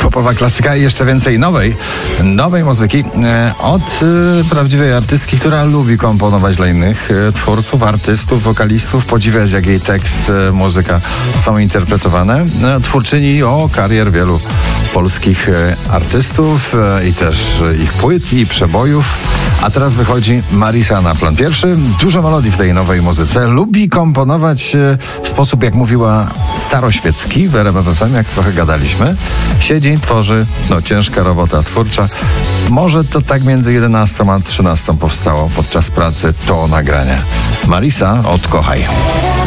Popowa klasyka i jeszcze więcej nowej muzyki od prawdziwej artystki, która lubi komponować dla innych twórców, artystów, wokalistów, podziwiać jak jej tekst, muzyka są interpretowane. Twórczyni karier wielu polskich artystów i też ich płyt i przebojów. A teraz wychodzi Marisa na plan pierwszy. Dużo melodii w tej nowej muzyce. Lubi komponować w sposób, jak mówiła, staroświecki w RMF FM, jak trochę gadaliśmy. Siedzi, tworzy, ciężka robota twórcza. Może to tak między 11 a 13 powstało podczas pracy to nagranie. Marisa, odkochaj.